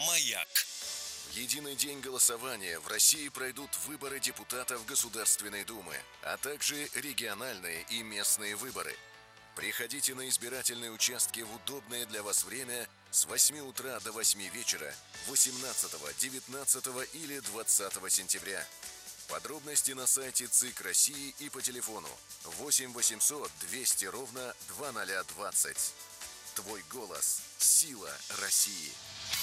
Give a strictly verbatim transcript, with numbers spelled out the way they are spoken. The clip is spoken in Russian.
«Маяк». В единый день голосования в России пройдут выборы депутатов Государственной Думы, а также региональные и местные выборы. Приходите на избирательные участки в удобное для вас время с восьми утра до восьми вечера восемнадцатого, девятнадцатого или двадцатого сентября. Подробности на сайте ЦИК России и по телефону восемь восемьсот двести ровно двадцать ноль двадцать. Твой голос – сила России.